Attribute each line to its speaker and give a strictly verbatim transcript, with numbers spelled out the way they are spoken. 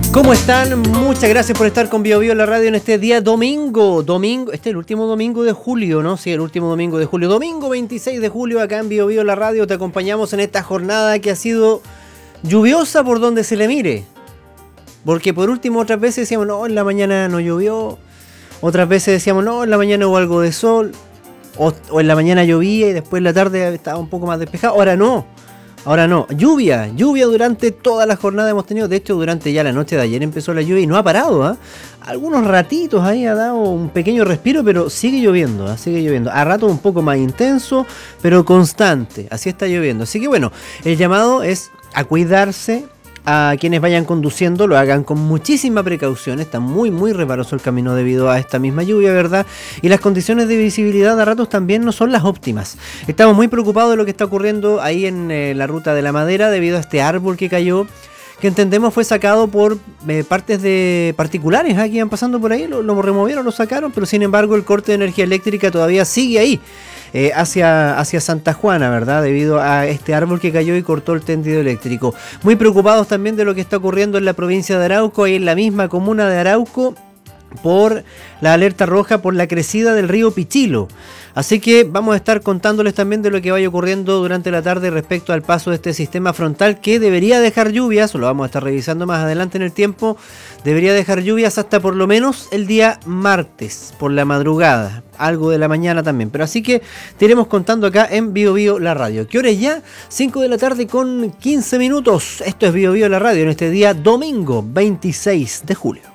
Speaker 1: ¿Cómo están? Muchas gracias por estar con Bio Bio en la radio en este día domingo. Domingo, este es el último domingo de julio, ¿no? Sí, el último domingo de julio. Domingo veintiséis de julio acá en Bio Bio en la radio. Te acompañamos en esta jornada que ha sido lluviosa por donde se le mire. Porque por último otras veces decíamos, no, en la mañana no llovió. Otras veces decíamos, no, en la mañana hubo algo de sol. O, o en la mañana llovía y después en la tarde estaba un poco más despejado. Ahora no. Ahora no, lluvia, lluvia durante toda la jornada hemos tenido, de hecho durante ya la noche de ayer empezó la lluvia y no ha parado, ¿eh? Algunos ratitos ahí ha dado un pequeño respiro, pero sigue lloviendo, ¿eh? Sigue lloviendo, a rato un poco más intenso, pero constante, así está lloviendo, así que bueno, el llamado es a cuidarse, a quienes vayan conduciendo lo hagan con muchísima precaución, está muy muy resbaloso el camino debido a esta misma lluvia, ¿verdad? Y las condiciones de visibilidad a ratos también no son las óptimas. Estamos muy preocupados de lo que está ocurriendo ahí en eh, la ruta de la madera debido a este árbol que cayó, que entendemos fue sacado por eh, partes de particulares, ¿eh? Que iban pasando por ahí, lo, lo removieron, lo sacaron, pero sin embargo el corte de energía eléctrica todavía sigue ahí. Eh, hacia, hacia Santa Juana, ¿verdad? Debido a este árbol que cayó y cortó el tendido eléctrico. Muy preocupados también de lo que está ocurriendo en la provincia de Arauco y en la misma comuna de Arauco por la alerta roja por la crecida del río Pichilo. Así que vamos a estar contándoles también de lo que vaya ocurriendo durante la tarde respecto al paso de este sistema frontal que debería dejar lluvias, lo vamos a estar revisando más adelante en el tiempo, debería dejar lluvias hasta por lo menos el día martes, por la madrugada, algo de la mañana también. Pero así que te iremos contando acá en Bio Bio la radio. ¿Qué hora es ya? cinco de la tarde con quince minutos. Esto es Bio Bio la radio en este día domingo veintiséis de julio.